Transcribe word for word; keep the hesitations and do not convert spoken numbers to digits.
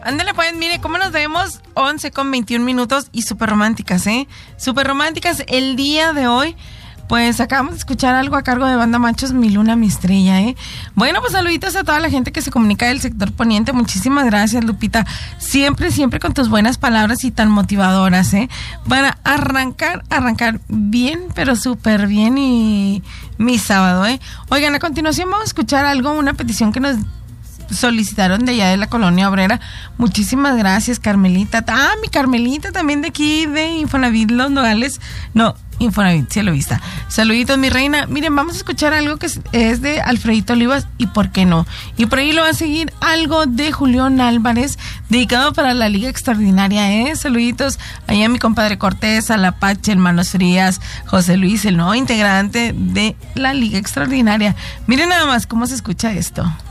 Ándale pues, mire, ¿cómo nos vemos? once con veintiún minutos y súper románticas, ¿eh? Súper románticas el día de hoy. Pues acabamos de escuchar algo a cargo de Banda Machos, Mi Luna, Mi Estrella, ¿eh? Bueno, pues saluditos a toda la gente que se comunica del sector poniente. Muchísimas gracias, Lupita. Siempre, siempre con tus buenas palabras y tan motivadoras, ¿eh? Para arrancar, arrancar bien, pero súper bien y mi sábado, ¿eh? Oigan, a continuación vamos a escuchar algo, una petición que nos solicitaron de allá de la Colonia Obrera. Muchísimas gracias, Carmelita. Ah, mi Carmelita también de aquí, de Infonavit Los Nogales. No, Infonavit, Cielo Vista. Saluditos, mi reina. Miren, vamos a escuchar algo que es, es de Alfredito Olivas y por qué no. Y por ahí lo va a seguir algo de Julián Álvarez, dedicado para la Liga Extraordinaria, ¿eh? Saluditos allá a mi compadre Cortés, a la Pache, Hermanos Frías, José Luis, el nuevo integrante de la Liga Extraordinaria. Miren nada más cómo se escucha esto.